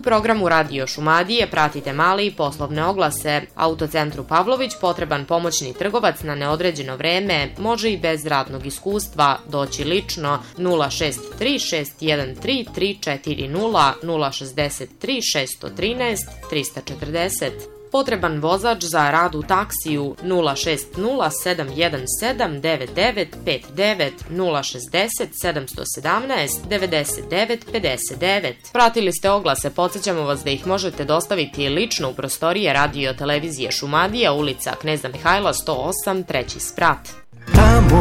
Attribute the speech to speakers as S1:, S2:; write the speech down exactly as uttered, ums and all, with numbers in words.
S1: programu Radio Šumadije pratite male i poslovne oglase. Autocentru Pavlović potreban pomoćni trgovac na neodređeno vreme, može i bez radnog iskustva, doći lično nula šest tri šest jedan tri tri četiri nula nula šest tri šest jedan tri tri četiri nula. Potreban vozač za rad u taksiju nula šest nula sedam jedan sedam devet devet pet devet nula šest nula sedam jedan sedam devet devet pet devet. Pratili ste oglase, podsjećamo vas da ih možete dostaviti lično u prostorije Radio Televizije Šumadija, ulica Kneza Mihajla sto osam, treći sprat.
S2: Tamo